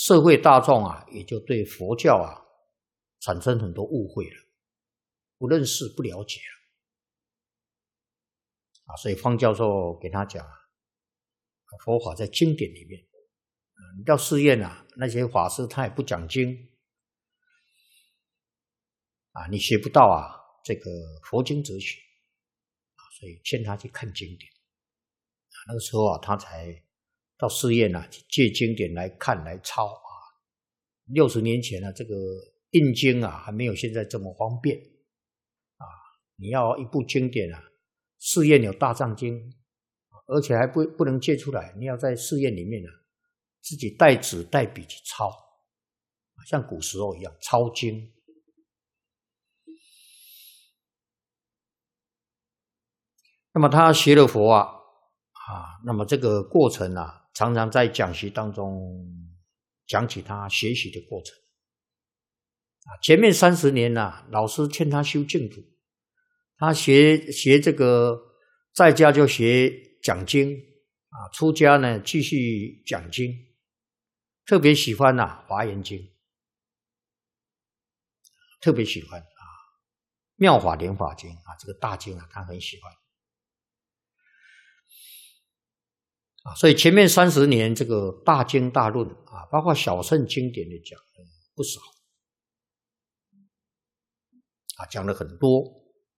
社会大众啊，也就对佛教啊产生很多误会了，不认识、不了解了所以方教授给他讲佛法在经典里面你到寺院那些法师他也不讲经你学不到这个佛经哲学所以劝他去看经典那个时候他才到寺院去借经典来看来抄60年前这个印经还没有现在这么方便你要一部经典寺院有大藏经而且还不能借出来，你要在寺院里面自己带纸带笔去抄像古时候一样抄经那么他学了佛那么这个过程常常在讲习当中讲起他学习的过程前面30年老师劝他修净土他学这个在家就学讲经出家呢继续讲经特别喜欢华严经特别喜欢妙法莲华经这个大经他很喜欢所以前面30年这个大经大论包括小乘经典的讲了不少讲了很多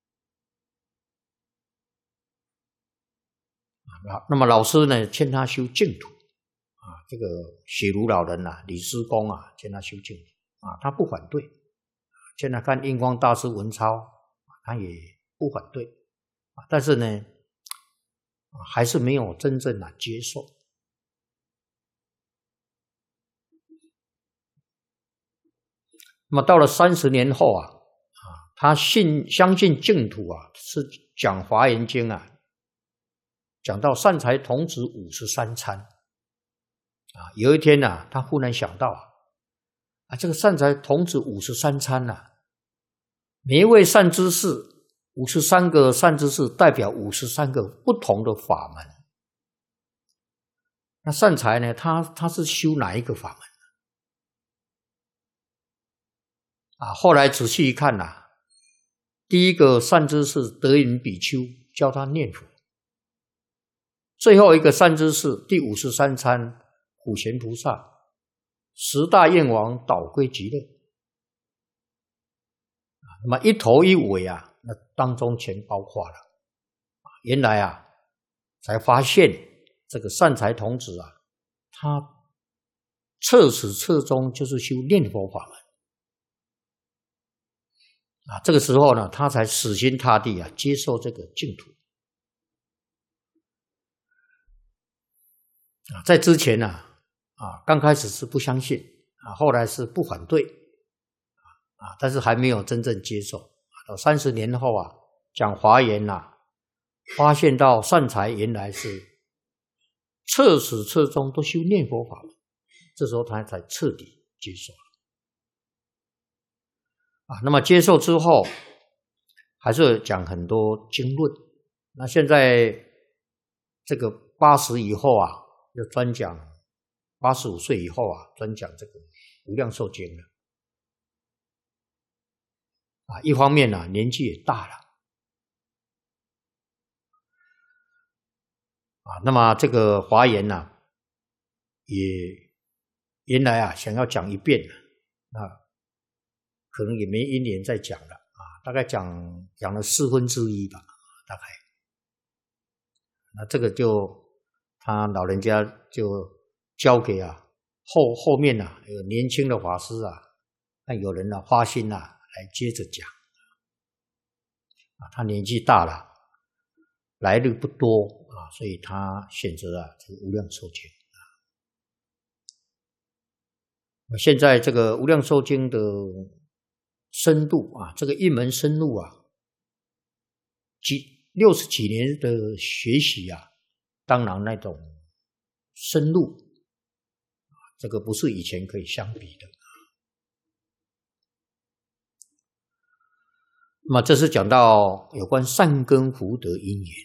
那么老师呢劝他修净土这个雪庐老人李师公劝他修净土他不反对劝他看印光大师文钞他也不反对但是呢还是没有真正接受那么到了30年后他相信净土是讲华严经讲到善财童子53参有一天他忽然想到这个善财童子53参每一位善知识53个善知识代表53个不同的法门那善财呢他是修哪一个法门后来仔细一看第一个善知识德云比丘教他念佛最后一个善知识第53参普贤菩萨10大愿王导归极乐那么一头一尾那当中全包括了原来才发现这个善财童子他彻始彻终就是修念佛法门这个时候呢他才死心塌地接受这个净土在之前刚开始是不相信后来是不反对但是还没有真正接受到30年后讲华严发现到善财原来是彻始彻终都修念佛法门这时候他才彻底接受那么接受之后还是讲很多经论那现在这个80以后就专讲85岁以后专讲这个无量寿经了一方面年纪也大了那么这个华严也原来想要讲一遍那可能也没一年再讲了大概讲了1/4吧大概那这个就他老人家就交给后面有年轻的法师那有人发心来接着讲他年纪大了来日不多所以他选择这个无量寿经现在这个无量寿经的深度这个一门深入60几年的学习当然那种深入这个不是以前可以相比的那么这是讲到有关善根福德因缘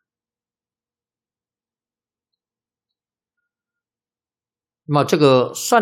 那么这个善